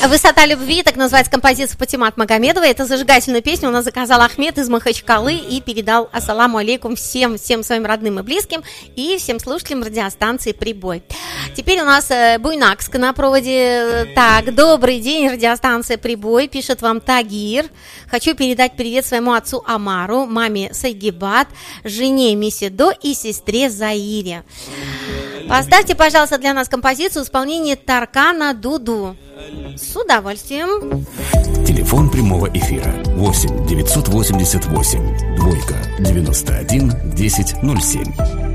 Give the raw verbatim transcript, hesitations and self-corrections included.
«Высота любви», так называется композиция Патимат Магомедова. Это зажигательную песню у нас заказал Ахмед из Махачкалы и передал ассаламу алейкум всем, всем своим родным и близким и всем слушателям радиостанции «Прибой». Теперь у нас Буйнакск на проводе. Так, добрый день, радиостанция «Прибой», пишет вам Тагир. Хочу передать привет своему отцу Амару, маме Сайгибат, жене Меседо и сестре Заире. Поставьте, пожалуйста, для нас композицию в исполнении Таркана Дуду. С удовольствием. Телефон прямого эфира восемь девятьсот восемьдесят восемь двойка девяносто один десять ноль семь.